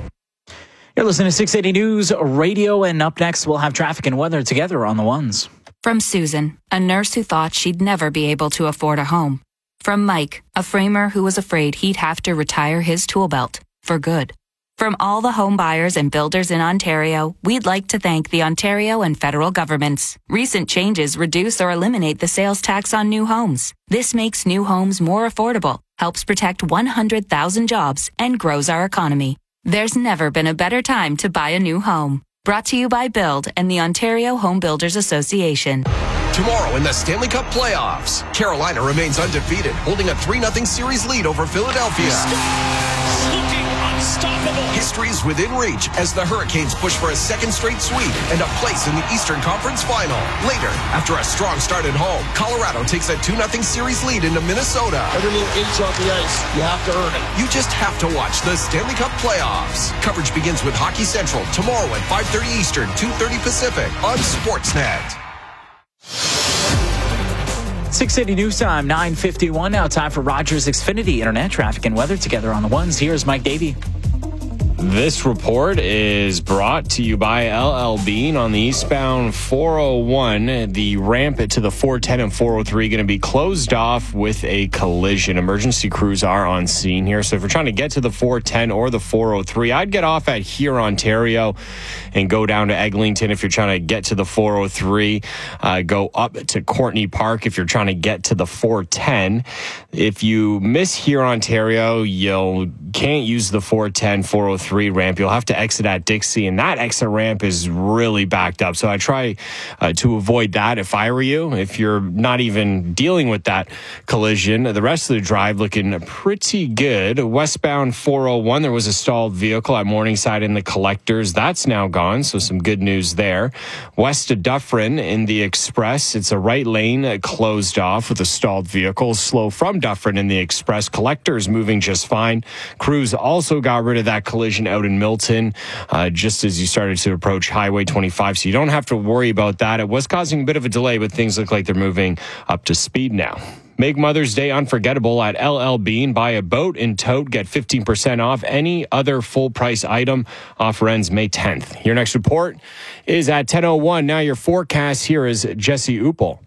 You're listening to 680 News Radio, and up next we'll have traffic and weather together on the ones. From Susan, a nurse who thought she'd never be able to afford a home. From Mike, a framer who was afraid he'd have to retire his tool belt for good. From all the home buyers and builders in Ontario, we'd like to thank the Ontario and federal governments. Recent changes reduce or eliminate the sales tax on new homes. This makes new homes more affordable, helps protect 100,000 jobs, and grows our economy. There's never been a better time to buy a new home. Brought to you by Build and the Ontario Home Builders Association. Tomorrow in the Stanley Cup playoffs, Carolina remains undefeated, holding a 3-0 series lead over Philadelphia. Looking unstoppable. History is within reach as the Hurricanes push for a second straight sweep and a place in the Eastern Conference Final. Later, after a strong start at home, Colorado takes a 2-0 series lead into Minnesota. Every little inch on the ice, you have to earn it. You just have to watch the Stanley Cup playoffs. Coverage begins with Hockey Central tomorrow at 5:30 Eastern, 2:30 Pacific on Sportsnet. 680 News Time, 9:51 now. Time for Rogers Xfinity Internet traffic and weather together on the ones. Here's Mike Davey. This report is brought to you by LL Bean on the eastbound 401. The ramp to the 410 and 403 going to be closed off with a collision. Emergency crews are on scene here. So if you're trying to get to the 410 or the 403, I'd get off at here, Ontario, and go down to Eglinton. If you're trying to get to the 403, go up to Courtney Park if you're trying to get to the 410. If you miss here, Ontario, you can't use the 410, 403 ramp. You'll have to exit at Dixie, and that exit ramp is really backed up. So I try to avoid that if I were you. If you're not even dealing with that collision, the rest of the drive looking pretty good. Westbound 401, there was a stalled vehicle at Morningside in the Collectors. That's now gone, so some good news there. West of Dufferin in the Express, it's a right lane closed off with a stalled vehicle. Slow from Dufferin in the Express. Collectors moving just fine. Crews also got rid of that collision out in Milton just as you started to approach Highway 25, so you don't have to worry about that. It was causing a bit of a delay, but things look like they're moving up to speed now. Make Mother's Day unforgettable at LL Bean. Buy a boat and tote, get 15% off any other full price item. Offer ends May 10th. Your next report is at 10:01. Now your forecast, here is Jesse Uppel.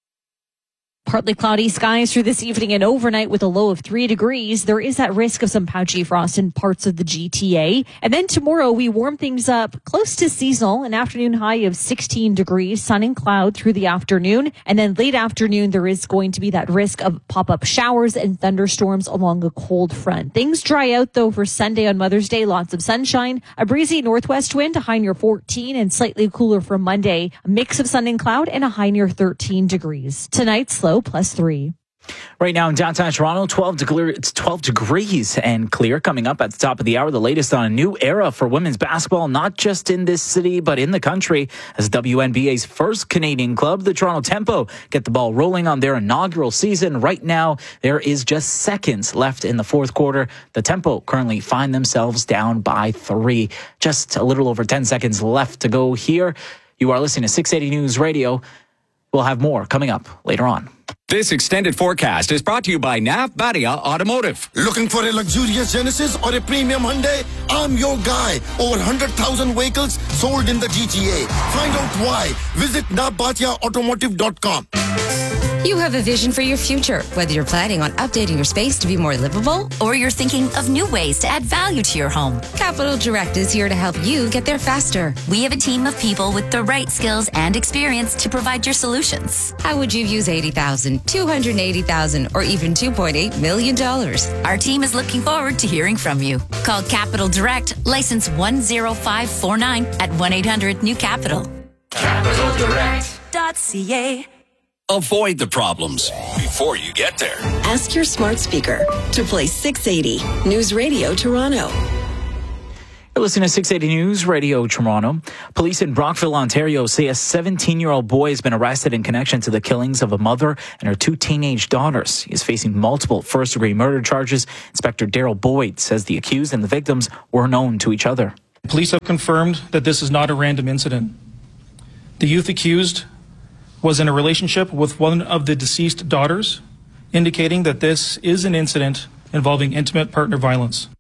Partly cloudy skies through this evening and overnight with a low of 3 degrees. There is that risk of some patchy frost in parts of the GTA. And then tomorrow we warm things up close to seasonal, an afternoon high of 16 degrees, sun and cloud through the afternoon. And then late afternoon, there is going to be that risk of pop-up showers and thunderstorms along a cold front. Things dry out though for Sunday on Mother's Day. Lots of sunshine, a breezy northwest wind, a high near 14 and slightly cooler for Monday. A mix of sun and cloud and a high near 13 degrees. Tonight's low +3. Right now in downtown Toronto, 12 degrees and clear. Coming up at the top of the hour, the latest on a new era for women's basketball, not just in this city, but in the country, as WNBA's first Canadian club, the Toronto Tempo, get the ball rolling on their inaugural season. Right now, there is just seconds left in the fourth quarter. The Tempo currently find themselves down by 3. Just a little over 10 seconds left to go here. You are listening to 680 News Radio. We'll have more coming up later on. This extended forecast is brought to you by Nav Badia Automotive. Looking for a luxurious Genesis or a premium Hyundai? I'm your guy. Over 100,000 vehicles sold in the GTA. Find out why. Visit navbatiaautomotive.com. You have a vision for your future, whether you're planning on updating your space to be more livable or you're thinking of new ways to add value to your home. Capital Direct is here to help you get there faster. We have a team of people with the right skills and experience to provide your solutions. How would you use $80,000, $280,000, or even $2.8 million? Our team is looking forward to hearing from you. Call Capital Direct, license 10549 at 1-800-NEW-CAPITAL. CapitalDirect.ca. Avoid the problems before you get there. Ask your smart speaker to play 680 News Radio Toronto. You're listening to 680 News Radio Toronto. Police in Brockville, Ontario say a 17-year-old boy has been arrested in connection to the killings of a mother and her 2 teenage daughters. He is facing multiple first-degree murder charges. Inspector Daryl Boyd says the accused and the victims were known to each other. Police have confirmed that this is not a random incident. The youth accused was in a relationship with one of the deceased daughters, indicating that this is an incident involving intimate partner violence.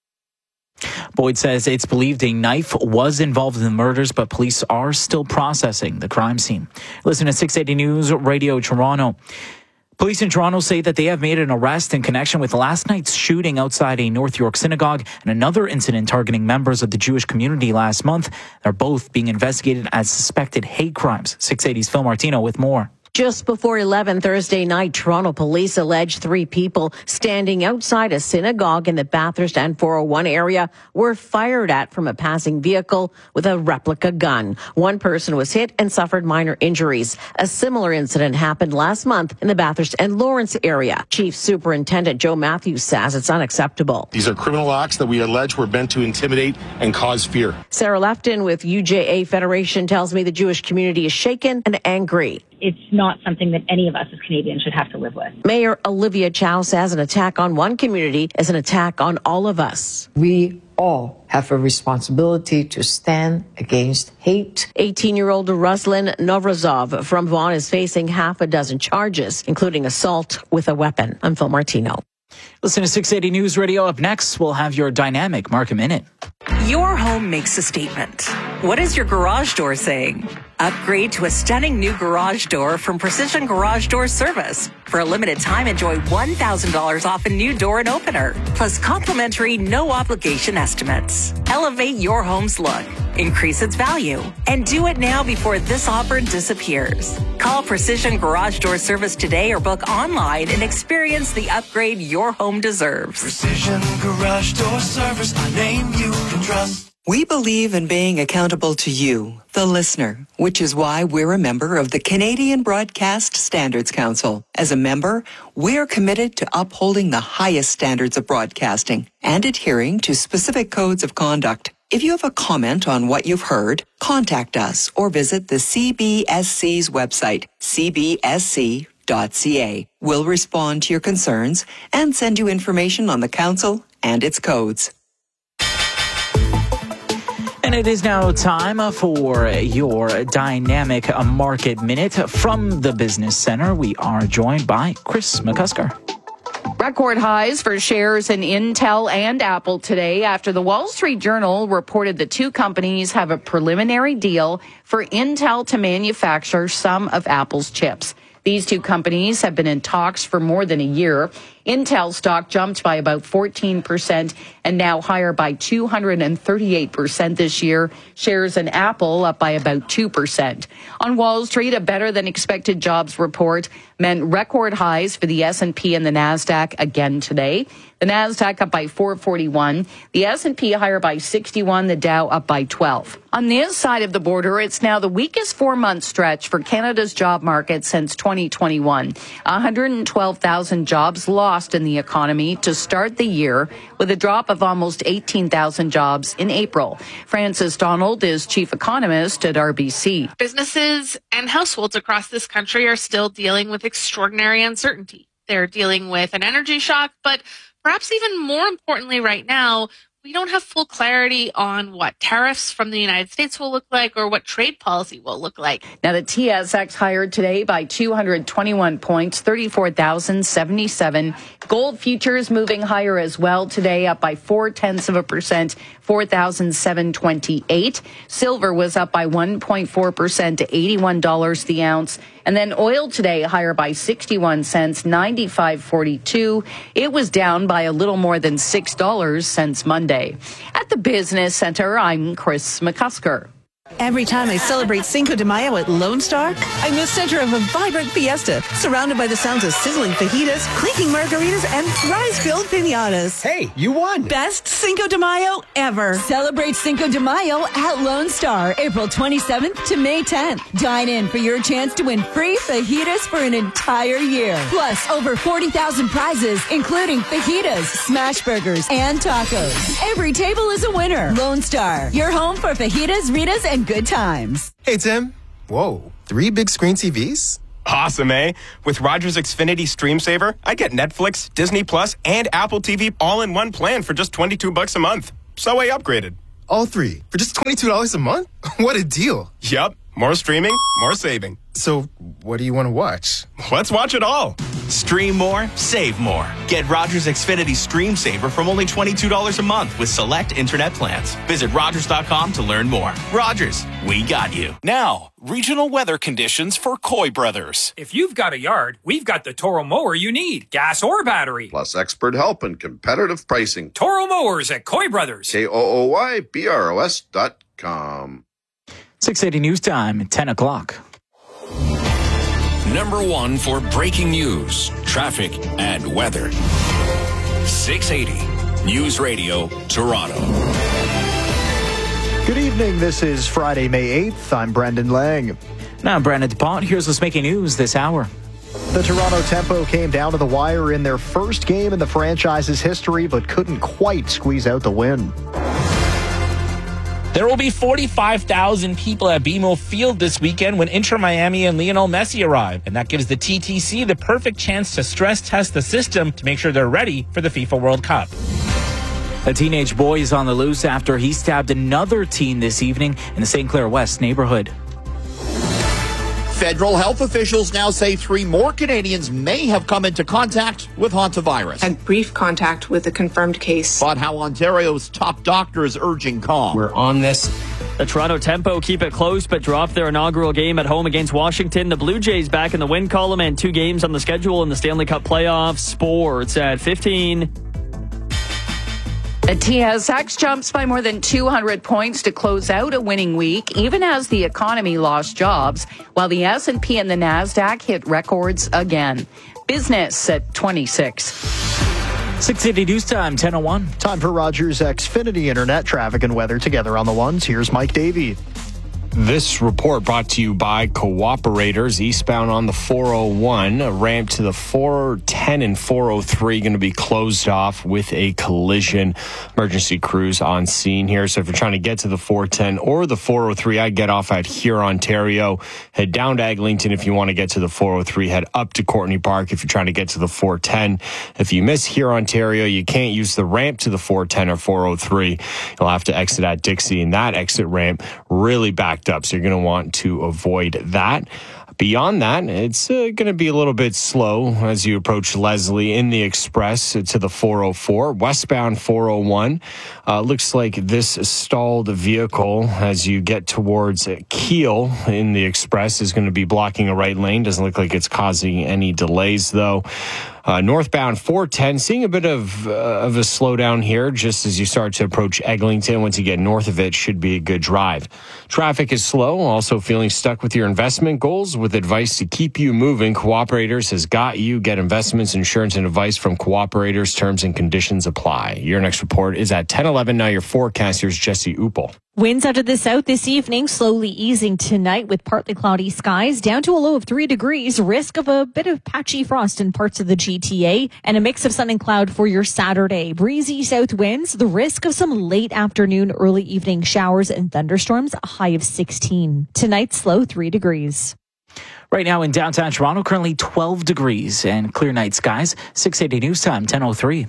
Boyd says it's believed a knife was involved in the murders, but police are still processing the crime scene. Listen to 680 News Radio Toronto. Police in Toronto say that they have made an arrest in connection with last night's shooting outside a North York synagogue and another incident targeting members of the Jewish community last month. They're both being investigated as suspected hate crimes. 680's Phil Martino with more. Just before 11 Thursday night, Toronto police allege 3 people standing outside a synagogue in the Bathurst and 401 area were fired at from a passing vehicle with a replica gun. One person was hit and suffered minor injuries. A similar incident happened last month in the Bathurst and Lawrence area. Chief Superintendent Joe Matthews says it's unacceptable. These are criminal acts that we allege were meant to intimidate and cause fear. Sarah Lefton with UJA Federation tells me the Jewish community is shaken and angry. It's not something that any of us as Canadians should have to live with. Mayor Olivia Chow says an attack on one community is an attack on all of us. We all have a responsibility to stand against hate. 18-year-old Ruslan Novrazov from Vaughan is facing half a dozen charges, including assault with a weapon. I'm Phil Martino. Listen to 680 News Radio. Up next, we'll have your Dynamic Market Minute. Your home makes a statement. What is your garage door saying? Upgrade to a stunning new garage door from Precision Garage Door Service. For a limited time, enjoy $1,000 off a new door and opener, plus complimentary no-obligation estimates. Elevate your home's look, increase its value, and do it now before this offer disappears. Call Precision Garage Door Service today or book online and experience the upgrade your home deserves. Precision Garage Door Service, a name you can trust. We believe in being accountable to you, the listener, which is why we're a member of the Canadian Broadcast Standards Council. As a member, we're committed to upholding the highest standards of broadcasting and adhering to specific codes of conduct. If you have a comment on what you've heard, contact us or visit the CBSC's website, cbsc.ca. We'll respond to your concerns and send you information on the council and its codes. And it is now time for your Dynamic Market Minute. From the Business Center, we are joined by Chris McCusker. Record highs for shares in Intel and Apple today after the Wall Street Journal reported the two companies have a preliminary deal for Intel to manufacture some of Apple's chips. These two companies have been in talks for more than a year. Intel stock jumped by about 14% and now higher by 238% this year. Shares in Apple up by about 2%. On Wall Street, a better than expected jobs report meant record highs for the S&P and the NASDAQ again today. The NASDAQ up by 441, the S&P higher by 61, the Dow up by 12. On this side of the border, it's now the weakest 4-month stretch for Canada's job market since 2021. 112,000 jobs lost in the economy to start the year, with a drop of almost 18,000 jobs in April. Frances Donald is chief economist at RBC. Businesses and households across this country are still dealing with extraordinary uncertainty. They're dealing with an energy shock, but perhaps even more importantly right now, we don't have full clarity on what tariffs from the United States will look like or what trade policy will look like. Now, the TSX higher today by 221 points, 34,077. Gold futures moving higher as well today, up by 0.4%, 4,728. Silver was up by 1.4% to $81 the ounce. And then oil today higher by 61 cents, 95.42. It was down by a little more than $6 since Monday. At the Business Center, I'm Chris McCusker. Every time I celebrate Cinco de Mayo at Lone Star, I'm the center of a vibrant fiesta, surrounded by the sounds of sizzling fajitas, clinking margaritas, and fries-filled piñatas. Hey, you won! Best Cinco de Mayo ever. Celebrate Cinco de Mayo at Lone Star, April 27th to May 10th. Dine in for your chance to win free fajitas for an entire year. Plus, over 40,000 prizes, including fajitas, smash burgers, and tacos. Every table is a winner. Lone Star, your home for fajitas, Ritas, and good times. Hey, Tim. Whoa, 3 big screen TVs? Awesome, eh? With Rogers Xfinity Stream Saver, I get Netflix, Disney Plus, and Apple TV all in one plan for just $22 a month. So I upgraded. All 3 for just $22 a month? What a deal. Yup. More streaming, more saving. So, what do you want to watch? Let's watch it all. Stream more, save more. Get Rogers Xfinity Stream Saver from only $22 a month with select internet plans. Visit Rogers.com to learn more. Rogers, we got you. Now, regional weather conditions for Coy Brothers. If you've got a yard, we've got the Toro mower you need, gas or battery. Plus expert help and competitive pricing. Toro Mowers at Coy Brothers. KOOYBROS.com. 6:80 news time at 10 o'clock. Number 1 for breaking news, traffic, and weather. 680 News Radio, Toronto. Good evening. This is Friday, May 8th. I'm Brendan Lang. Now, Brandon DuPont, here's what's making news this hour. The Toronto Tempo came down to the wire in their first game in the franchise's history, but couldn't quite squeeze out the win. There will be 45,000 people at BMO Field this weekend when Inter Miami and Lionel Messi arrive. And that gives the TTC the perfect chance to stress test the system to make sure they're ready for the FIFA World Cup. A teenage boy is on the loose after he stabbed another teen this evening in the St. Clair West neighborhood. Federal health officials now say 3 more Canadians may have come into contact with hantavirus. Had brief contact with a confirmed case. But how Ontario's top doctors urging calm. We're on this. The Toronto Tempo keep it close but drop their inaugural game at home against Washington. The Blue Jays back in the win column and 2 games on the schedule in the Stanley Cup playoffs. Sports at 15. The TSX jumps by more than 200 points to close out a winning week, even as the economy lost jobs, while the S&P and the NASDAQ hit records again. Business at 26. 680 news time, 10:01. Time for Rogers Xfinity Internet traffic and weather together on the ones. Here's Mike Davey. This report brought to you by Cooperators, eastbound on the 401, a ramp to the 410 and 403 going to be closed off with a collision. Emergency crews on scene here. So if you're trying to get to the 410 or the 403, I'd get off at Huron, Ontario. Head down to Eglinton if you want to get to the 403. Head up to Courtney Park if you're trying to get to the 410. If you miss Huron, Ontario, you can't use the ramp to the 410 or 403. You'll have to exit at Dixie, and that exit ramp really backed up, so you're going to want to avoid that. Beyond that, it's going to be a little bit slow as you approach Leslie in the express to the 404. Westbound 401, looks like this stalled vehicle as you get towards Keele in the express is going to be blocking a right lane. Doesn't look like it's causing any delays, though. Northbound 410, seeing a bit of a slowdown here just as you start to approach Eglinton. Once you get north of it, should be a good drive. Traffic is slow. Also feeling stuck with your investment goals? With advice to keep you moving, Cooperators has got you. Get investments, insurance, and advice from Cooperators. Terms and conditions apply. Your next report is at 10:11. Now your forecast, here's Jesse Uppel. Winds out of the south this evening, slowly easing tonight with partly cloudy skies, down to a low of 3 degrees, risk of a bit of patchy frost in parts of the GTA, and a mix of sun and cloud for your Saturday. Breezy south winds, the risk of some late afternoon, early evening showers and thunderstorms, a high of 16. Tonight's low 3 degrees. Right now in downtown Toronto, currently 12 degrees and clear night skies. 680 News Time, 10:03.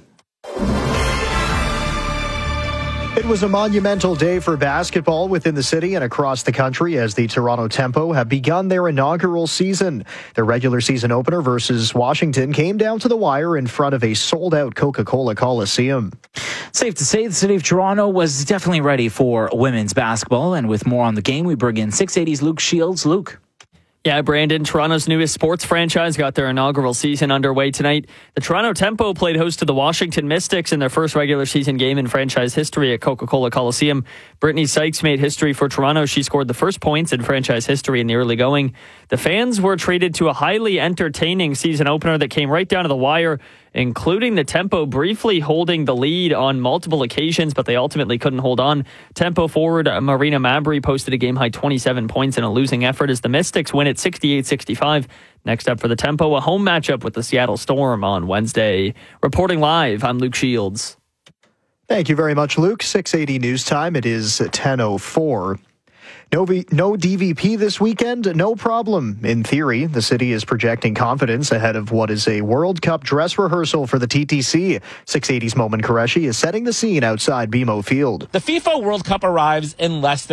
It was a monumental day for basketball within the city and across the country as the Toronto Tempo have begun their inaugural season. Their regular season opener versus Washington came down to the wire in front of a sold-out Coca-Cola Coliseum. Safe to say the city of Toronto was definitely ready for women's basketball. And with more on the game, we bring in 680's Luke Shields. Luke. Yeah, Brandon, Toronto's newest sports franchise got their inaugural season underway tonight. The Toronto Tempo played host to the Washington Mystics in their first regular season game in franchise history at Coca-Cola Coliseum. Brittany Sykes made history for Toronto. She scored the first points in franchise history in the early going. The fans were treated to a highly entertaining season opener that came right down to the wire, including the Tempo briefly holding the lead on multiple occasions, but they ultimately couldn't hold on. Tempo forward Marina Mabry posted a game-high 27 points in a losing effort as the Mystics win at 68-65. Next up for the Tempo, a home matchup with the Seattle Storm on Wednesday. Reporting live, I'm Luke Shields. Thank you very much, Luke. 680 News Time. It is 10:04. No DVP this weekend, no problem. In theory, the city is projecting confidence ahead of what is a World Cup dress rehearsal for the TTC. 680's Momin Qureshi is setting the scene outside BMO Field. The FIFA World Cup arrives in less than